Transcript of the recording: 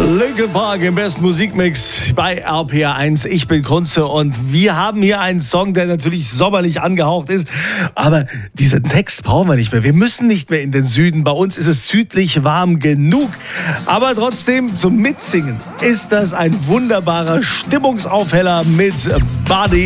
Linkin Park im besten Musikmix bei RPR1. Ich bin Kunze und wir haben hier einen Song, der natürlich sommerlich angehaucht ist. Aber diesen Text brauchen wir nicht mehr. Wir müssen nicht mehr in den Süden. Bei uns ist es südlich warm genug. Aber trotzdem zum Mitsingen ist das ein wunderbarer Stimmungsaufheller mit Buddy.